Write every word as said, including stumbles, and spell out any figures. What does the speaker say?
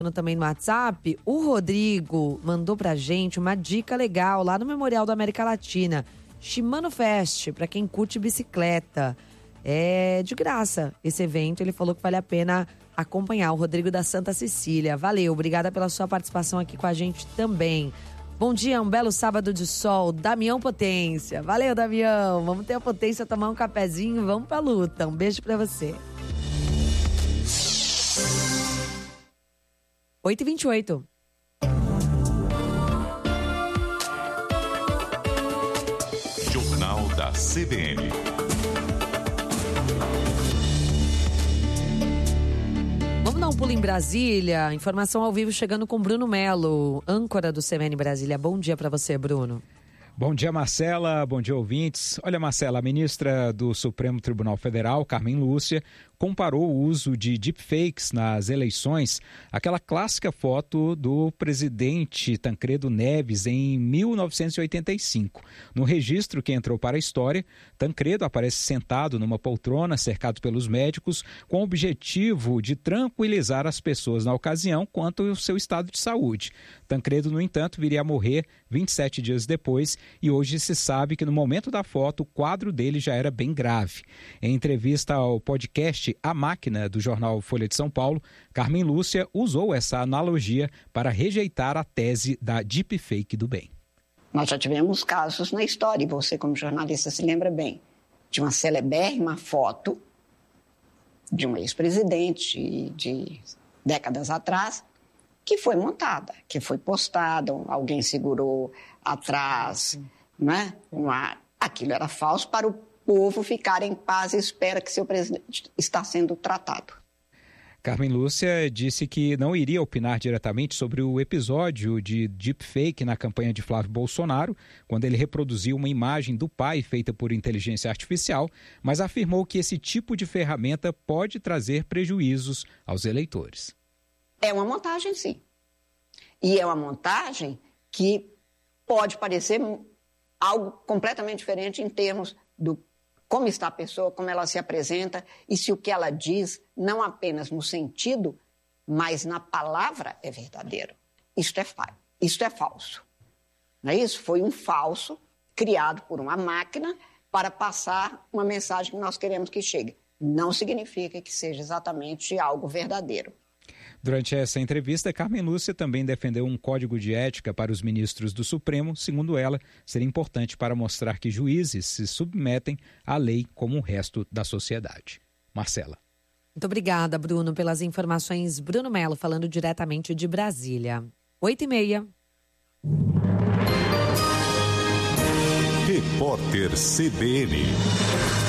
Também no WhatsApp, o Rodrigo mandou pra gente uma dica legal lá no Memorial da América Latina. Shimano Fest, pra quem curte bicicleta. É de graça esse evento, ele falou que vale a pena acompanhar. O Rodrigo da Santa Cecília. Valeu, obrigada pela sua participação aqui com a gente também. Bom dia, um belo sábado de sol. Damião Potência. Valeu, Damião. Vamos ter a potência, tomar um cafezinho, vamos pra luta. Um beijo pra você. oito e vinte e oito. Jornal da C B N. Vamos dar um pulo em Brasília. Informação ao vivo chegando com Bruno Melo, âncora do C B N Brasília. Bom dia para você, Bruno. Bom dia, Marcela. Bom dia, ouvintes. Olha, Marcela, a ministra do Supremo Tribunal Federal, Carmen Lúcia, comparou o uso de deepfakes nas eleições àquela clássica foto do presidente Tancredo Neves em mil novecentos e oitenta e cinco. No registro que entrou para a história, Tancredo aparece sentado numa poltrona, cercado pelos médicos, com o objetivo de tranquilizar as pessoas na ocasião quanto ao seu estado de saúde. Tancredo, no entanto, viria a morrer vinte e sete dias depois e hoje se sabe que no momento da foto o quadro dele já era bem grave. Em entrevista ao podcast A Máquina, do jornal Folha de São Paulo, Carmen Lúcia usou essa analogia para rejeitar a tese da deepfake do bem. Nós já tivemos casos na história, e você como jornalista se lembra bem, de uma celebérrima foto de um ex-presidente de décadas atrás, que foi montada, que foi postada, alguém segurou atrás, né? Uma... Aquilo era falso para o povo ficar em paz e espera que seu presidente está sendo tratado. Carmen Lúcia disse que não iria opinar diretamente sobre o episódio de deepfake na campanha de Flávio Bolsonaro, quando ele reproduziu uma imagem do pai feita por inteligência artificial, mas afirmou que esse tipo de ferramenta pode trazer prejuízos aos eleitores. É uma montagem, sim. E é uma montagem que pode parecer algo completamente diferente em termos do como está a pessoa, como ela se apresenta e se o que ela diz, não apenas no sentido, mas na palavra é verdadeiro. Isto é, fa- isto é falso. Não é isso? Foi um falso criado por uma máquina para passar uma mensagem que nós queremos que chegue. Não significa que seja exatamente algo verdadeiro. Durante essa entrevista, Carmen Lúcia também defendeu um código de ética para os ministros do Supremo. Segundo ela, seria importante para mostrar que juízes se submetem à lei como o resto da sociedade. Marcela. Muito obrigada, Bruno, pelas informações. Bruno Melo, falando diretamente de Brasília. Oito e meia. Repórter C B N.